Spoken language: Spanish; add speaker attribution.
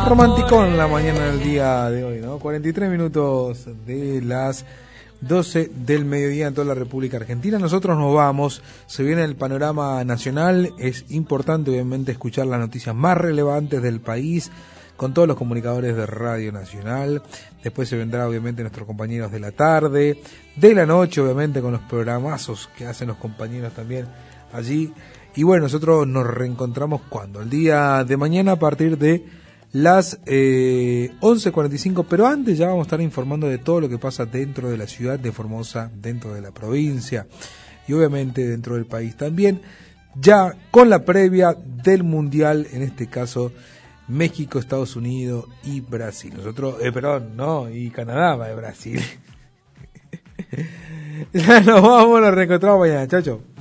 Speaker 1: Romántico en la mañana del día de hoy, ¿no? 43 minutos de las 12 del mediodía en toda la República Argentina. Nosotros nos vamos, se viene el panorama nacional. Es importante obviamente escuchar las noticias más relevantes del país con todos los comunicadores de Radio Nacional. Después se vendrá obviamente nuestros compañeros de la tarde, de la noche obviamente con los programazos que hacen los compañeros también allí. Y bueno, nosotros nos reencontramos cuando, el día de mañana a partir de las 11:45, pero antes ya vamos a estar informando de todo lo que pasa dentro de la ciudad de Formosa, dentro de la provincia y obviamente dentro del país también, ya con la previa del Mundial, en este caso México, Estados Unidos y Brasil. Nosotros, y Canadá va de Brasil. Ya nos vamos, nos reencontramos mañana, chao, chao.